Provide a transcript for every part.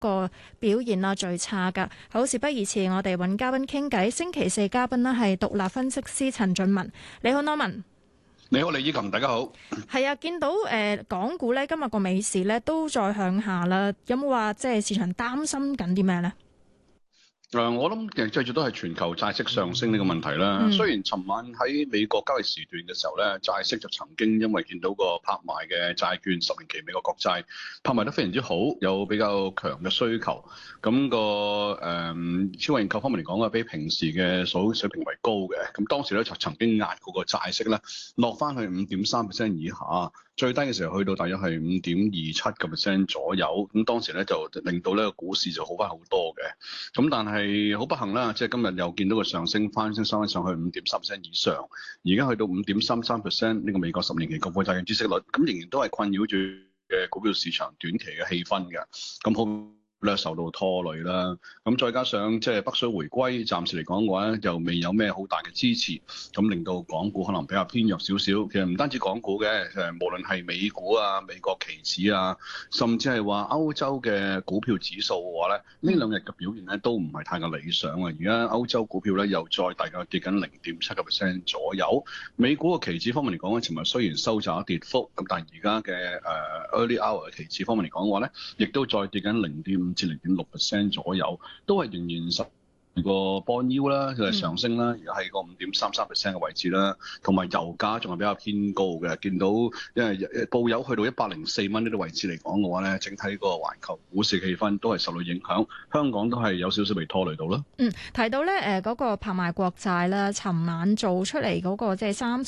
個表現啦最差㗎。好，事不宜遲，我哋揾嘉賓傾偈。星期四嘉賓呢係獨立分析師陳俊文。你好，Norman。 你好，李依琴，大家好。 係啊，見到港股咧今日個尾市咧都再向下啦，有冇話即係市場擔心緊啲咩呢？ 我諗其實最主要都係全球債息上升呢個問題啦。雖然尋晚喺美國交易時段嘅時候咧，債息就曾經因為見到個拍賣嘅債券10年期美國國債拍賣得非常之好，有比較強嘅需求。咁超額認購方面嚟講比平時嘅水平為高嘅。咁當時咧就曾經壓過個債息咧落翻去5.3% 以下，最低嘅時候去到大約係5.27% 左右。咁當時咧就令到呢個股市就好翻好多嘅。咁但係好不幸啦，即係今日又見到個上升翻上去5.3% 以上，而家去到5.33%呢個美國10年期國庫債券孳息率，咁仍然都係困擾住嘅股票市場短期嘅氣氛嘅。咁好咧受到拖累啦，咁再加上即係北水回歸，暫時嚟講嘅話咧，又未有咩好大嘅支持，咁令到港股可能比較偏弱少少。其實唔單止港股嘅，無論係美股啊、美國期指啊，甚至係話歐洲嘅股票指數嘅話咧，呢兩日嘅表現咧都唔係太過理想啊。而家歐洲股票咧又再大概跌緊0.7% 左右。美股嘅期指方面嚟講咧，尋日雖然收窄跌幅，咁但係而家嘅early hour 嘅期指方面嚟講嘅話咧，亦都再跌緊0.5至0.6% 左右，都係仍然個波腰啦，佢係上升啦，而家係個5.33% 嘅位置啦，同埋油價仲係比較偏高嘅，見到因為報油去到104蚊呢啲位置嚟講嘅話咧，整體個環球股市氣氛都係受到影響，香港都係有少少被拖累到啦。 提到咧嗰個拍賣國債啦，尋晚做出嚟嗰個即係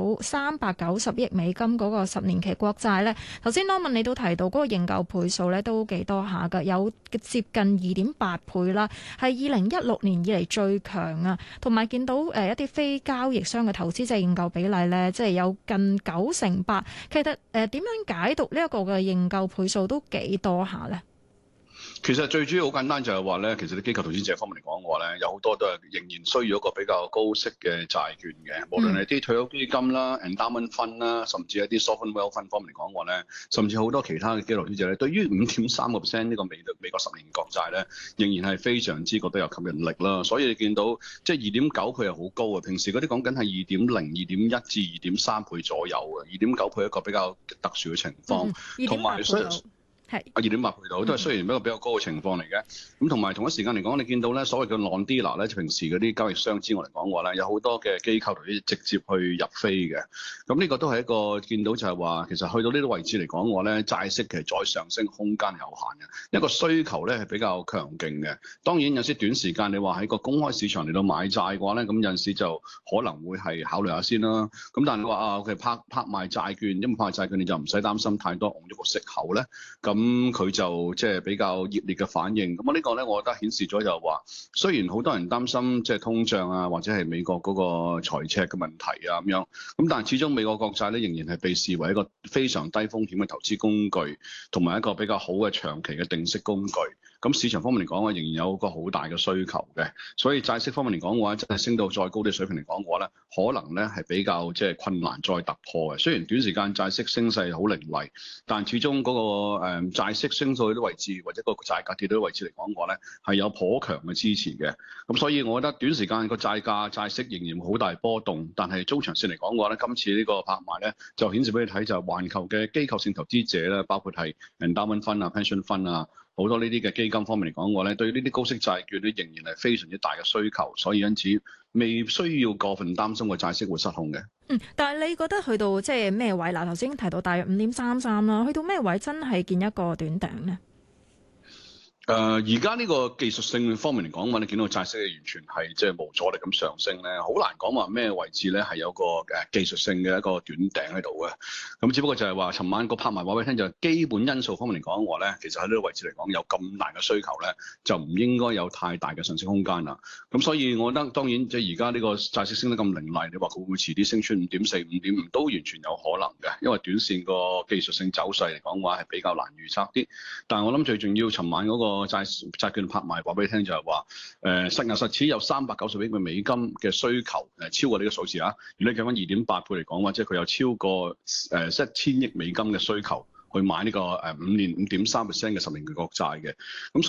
390億美金嗰個10年期國債咧，頭先Norman你都提到嗰個認購倍數咧都幾多下㗎，有接近2.8倍啦，係2016年以嚟最強啊，同埋見到一啲非交易商嘅投資者認購比例咧，即係有近98%。其實點樣解讀呢一個嘅認購倍數都幾多下咧？ 其實最主要好簡單就係話咧，其實啲機構投資者方面嚟講嘅話咧，有好多都係仍然需要一個比較高息嘅債券嘅，無論係啲退休基金啦、endowment fund 啦，甚至一啲 sovereign wealth fund 方面嚟講嘅話咧，甚至好多其他嘅機構投資者咧，對於5.3% 呢個美國10年國債咧，仍然係非常之覺得有吸引力啦。所以你見到即係2.9倍係好高啊，平時嗰啲講緊係2.0、2.1至2.3倍左右嘅，2.9倍一個比較特殊嘅情況，同埋2.8倍到，都係雖然一個比較高嘅情況嚟嘅。咁同埋同一時間嚟講，你見到咧所謂嘅 non-dealer 咧，平時嗰啲交易商之外嚟講嘅話咧，有好多嘅機構同啲直接去入飛嘅。咁呢個都係一個見到就係話，其實去到呢啲位置嚟講嘅話咧，債息其實再上升空間有限嘅，一個需求咧係比較強勁嘅。當然有時短時間你話喺個公開市場嚟到買債嘅話咧，咁有陣時就可能會係考慮下先啦。咁但係你話佢拍賣債券，因為拍賣債券你就唔使擔心太多咗個息口咧，咁佢就即係比較熱烈嘅反應。咁呢個咧，我覺得顯示咗就係話，雖然好多人擔心即係通脹啊，或者係美國嗰個財赤嘅問題啊咁樣，咁但係始終美國國債咧仍然係被視為一個非常低風險嘅投資工具，同埋一個比較好嘅長期嘅定息工具。咁市場方面嚟講，仍然有一個好大嘅需求嘅，所以債息方面嚟講嘅話，真係升到再高啲水平嚟講嘅話咧，可能咧係比較即係困難再突破嘅。雖然短時間債息升勢好凌厲，但始終嗰個債息升到去啲位置，或者個債價跌到啲位置嚟講嘅話咧，係有頗強嘅支持嘅。咁所以我覺得短時間個債息仍然好大波動，但係中長線嚟講嘅話咧，今次呢個拍賣咧就顯示俾你睇，就係環球嘅機構性投資者咧，包括係 endowment fund 啊、pension fund 啊。好多呢啲嘅基金方面嚟講嘅話咧，對於呢啲高息債券咧，仍然係非常之大嘅需求，所以因此未需要過分擔心個債息會失控嘅。 但係你覺得去到即係咩位？嗱，頭先提到大約5.33啦，去到咩位真係見一個短頂咧？ 而家呢個技術性方面嚟講，你見到債息完全係即係無阻力咁上升咧，好難講話咩位置咧係有個技術性嘅一個短頂喺度嘅。咁只不過就係話，尋晚個拍賣話俾你聽，就係基本因素方面嚟講嘅話咧，其實喺呢個位置嚟講有咁大嘅需求咧，就唔應該有太大嘅上升空間啦。咁所以我覺得當然即係而家呢個債息升得咁凌厲，你話佢會唔會遲啲升穿5.4、5.5都完全有可能嘅，因為短線個技術性走勢嚟講嘅話係比較難預測啲。但係我諗最重要，尋晚嗰個債券拍賣話俾你聽就係話，實牙實齒有390億嘅美金嘅需求，超過呢個數字啊。如果你計翻2.8倍嚟講話，即係佢有超過1000億美金嘅需求去買呢個5年5.3% 嘅10年期國債嘅。咁